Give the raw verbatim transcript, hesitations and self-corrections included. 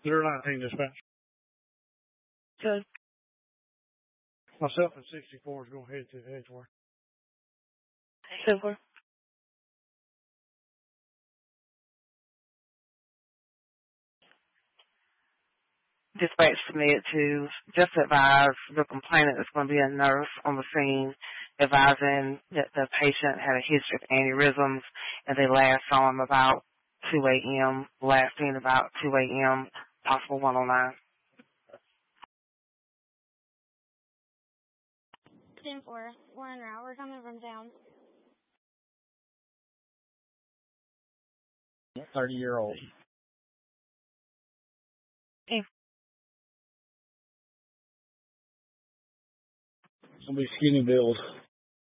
zero nineteen dispatch. Good. Myself and sixty-four is going to head to Edgeworth. Super. Dispatch submitted to just advise the complainant is going to be a nurse on the scene, advising that the patient had a history of aneurysms, and they last saw him about two a.m., last seen about two a.m., possible one oh nine. ten four, we're en route. We're coming from town. thirty-year-old. Okay. Somebody skinny build.